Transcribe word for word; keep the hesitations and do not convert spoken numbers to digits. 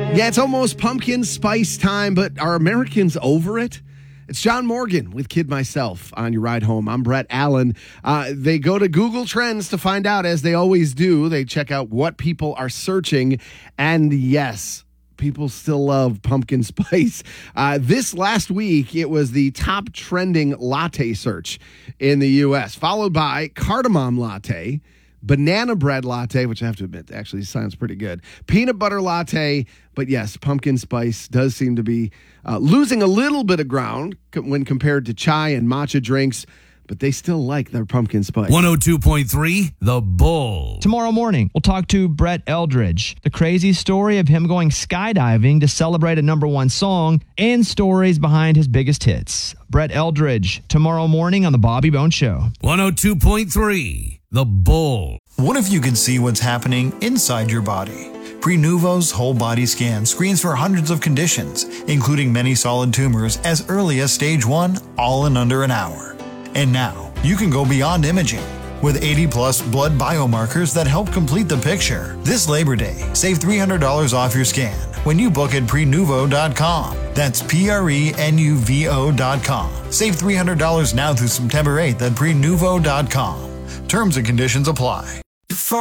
Yeah, it's almost pumpkin spice time, but are Americans over it? It's John Morgan with Kid Myself on your ride home. I'm Brett Allen. Uh, they go to Google Trends to find out, as they always do. They check out what people are searching. And yes, people still love pumpkin spice. Uh, this last week, it was the top trending latte search in the U S, followed by cardamom latte, banana bread latte, which I have to admit actually sounds pretty good, peanut butter latte. But yes, pumpkin spice does seem to be uh, losing a little bit of ground co- when compared to chai and matcha drinks, but they still like their pumpkin spice. one oh two point three The Bull. Tomorrow morning, we'll talk to Brett Eldridge. The crazy story of him going skydiving to celebrate a number one song and stories behind his biggest hits. Brett Eldridge, tomorrow morning on The Bobby Bone Show. one oh two point three The Bull. What if you could see what's happening inside your body? Prenuvo's whole body scan screens for hundreds of conditions, including many solid tumors as early as stage one, all in under an hour. And now, you can go beyond imaging with eighty plus blood biomarkers that help complete the picture. This Labor Day, save three hundred dollars off your scan when you book at prenuvo dot com. That's P R E N U V O dot com. Save three hundred dollars now through September eighth at prenuvo dot com. Terms and conditions apply.